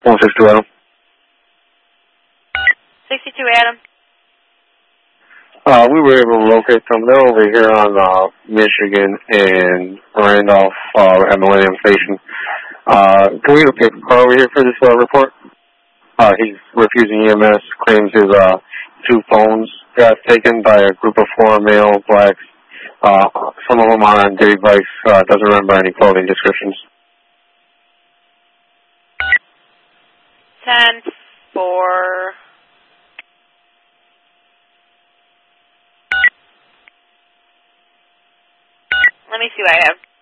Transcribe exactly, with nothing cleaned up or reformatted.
one sixty-two Adam. sixty-two Adam. Uh, we were able to locate them. They're over here on uh, Michigan and Randolph uh, at Millennium Station. Uh, can we get a paper car over here for this uh, report? Uh, he's refusing E M S, claims his uh, two phones got taken by a group of four male blacks. Uh, some of them are on dirty bikes, uh, doesn't remember any clothing descriptions. ten four. Let me see what I have.